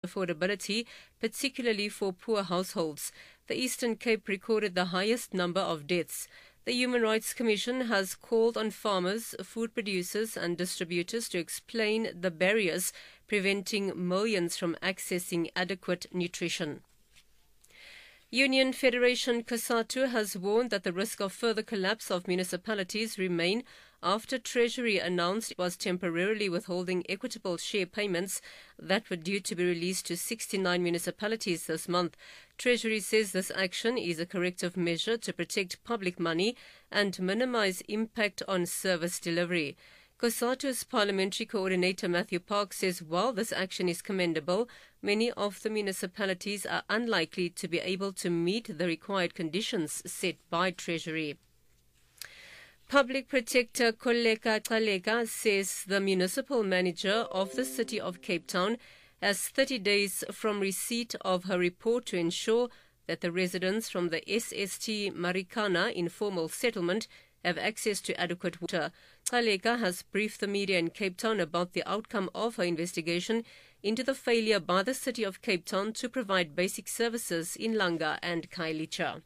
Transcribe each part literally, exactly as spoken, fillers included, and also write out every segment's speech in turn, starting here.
affordability, particularly for poor households. The Eastern Cape recorded the highest number of deaths. The Human Rights Commission has called on farmers, food producers and distributors to explain the barriers preventing millions from accessing adequate nutrition. Union Federation COSATU has warned that the risk of further collapse of municipalities remain after Treasury announced it was temporarily withholding equitable share payments that were due to be released to sixty-nine municipalities this month. Treasury says this action is a corrective measure to protect public money and minimize impact on service delivery. COSATU's parliamentary coordinator Matthew Park says while this action is commendable, many of the municipalities are unlikely to be able to meet the required conditions set by Treasury. Public Protector Koleka Xaleka says the municipal manager of the city of Cape Town has thirty days from receipt of her report to ensure that the residents from the S S T Marikana informal settlement have access to adequate water. Xaleka has briefed the media in Cape Town about the outcome of her investigation into the failure by the city of Cape Town to provide basic services in Langa and Khayelitsha.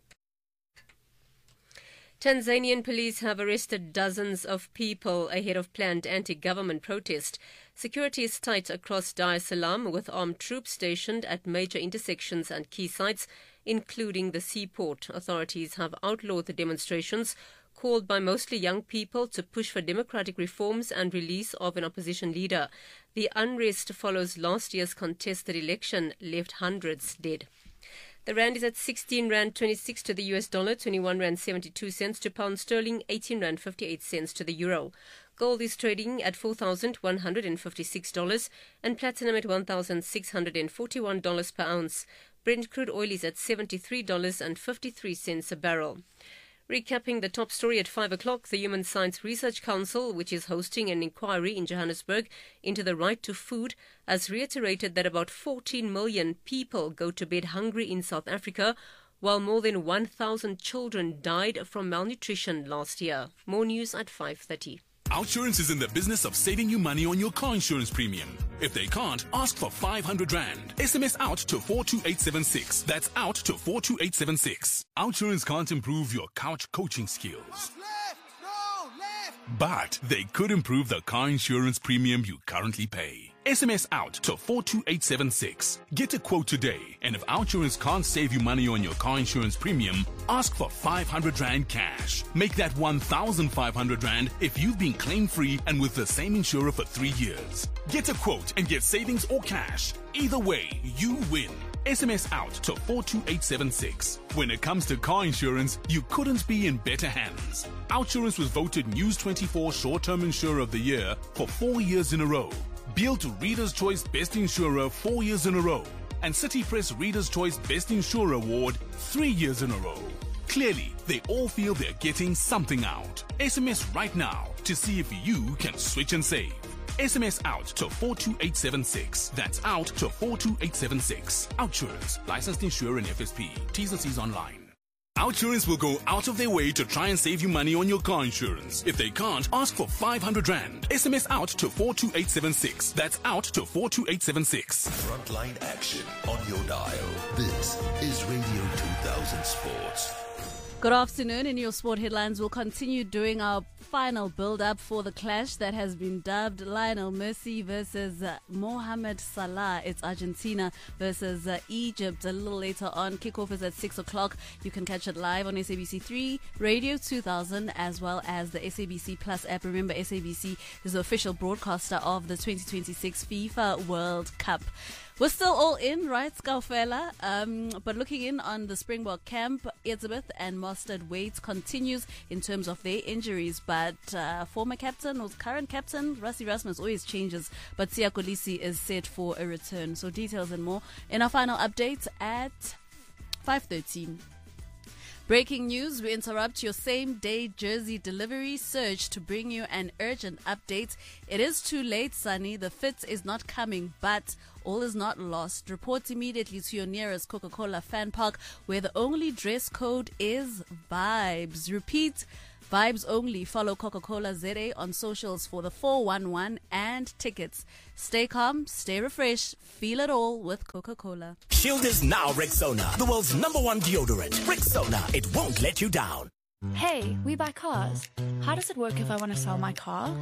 Tanzanian police have arrested dozens of people ahead of planned anti-government protest. Security is tight across Dar es Salaam with armed troops stationed at major intersections and key sites, including the seaport. Authorities have outlawed the demonstrations called by mostly young people to push for democratic reforms and release of an opposition leader. The unrest follows last year's contested election left hundreds dead. The rand is at sixteen rand twenty-six to the U S dollar, twenty-one rand seventy-two cents to pound sterling, eighteen rand fifty-eight cents to the euro. Gold is trading at four thousand one hundred fifty-six dollars and platinum at one thousand six hundred forty-one dollars per ounce. Brent crude oil is at seventy-three dollars and fifty-three cents a barrel. Recapping the top story at five o'clock, the Human Science Research Council, which is hosting an inquiry in Johannesburg into the right to food, has reiterated that about fourteen million people go to bed hungry in South Africa, while more than one thousand children died from malnutrition last year. More news at five thirty. Outsurance is in the business of saving you money on your car insurance premium. If they can't, ask for five hundred rand. S M S out to four two eight seven six. That's out to four two eight seven six. Outsurance can't improve your couch coaching skills, Left! No! Left! but they could improve the car insurance premium you currently pay. S M S out to four two eight seven six. Get a quote today, and if Outsurance can't save you money on your car insurance premium, ask for five hundred rand cash. Make that one thousand five hundred rand if you've been claim-free and with the same insurer for three years. Get a quote and get savings or cash. Either way, you win. S M S out to four two eight seven six. When it comes to car insurance, you couldn't be in better hands. Outsurance was voted News twenty-four Short-Term Insurer of the Year for four years in a row. Beal to Reader's Choice Best Insurer four years in a row, and City Press Reader's Choice Best Insurer Award three years in a row. Clearly, they all feel they're getting something out. S M S right now to see if you can switch and save. S M S out to four two eight seven six. That's out to four two eight seven six. Outsurance, licensed insurer and F S P. T's and C's online. Outsurance will go out of their way to try and save you money on your car insurance. If they can't, ask for five hundred rand. S M S out to four two eight seven six. That's out to four two eight seven six. Frontline action on your dial. This is Radio two thousand Sports. Good afternoon. In your sport headlines, we'll continue doing our final build-up for the clash that has been dubbed Lionel Messi versus uh, Mohamed Salah. It's Argentina versus uh, Egypt. A little later on, kickoff is at six o'clock. You can catch it live on S A B C three, Radio two thousand, as well as the S A B C Plus app. Remember, S A B C is the official broadcaster of the twenty twenty-six FIFA World Cup. We're still all in, right, Skaufela? Um, but looking in on the Springbok camp, Elizabeth and Mustard Waits continues in terms of their injuries. But uh, former captain or current captain, Rassie Erasmus, always changes. But Siya Kolisi is set for a return. So details and more in our final update at five thirteen. Breaking news, we interrupt your same-day jersey delivery surge to bring you an urgent update. It is too late, Sunny. The fit is not coming, but all is not lost. Report immediately to your nearest Coca-Cola fan park, where the only dress code is vibes. Repeat, Vibes only. Follow Coca-Cola Z A on socials for the four one one and tickets. Stay calm, stay refreshed, feel it all with Coca-Cola. Shield is now Rexona, the world's number one deodorant. Rexona, it won't let you down. Hey, we buy cars. How does it work if I want to sell my car?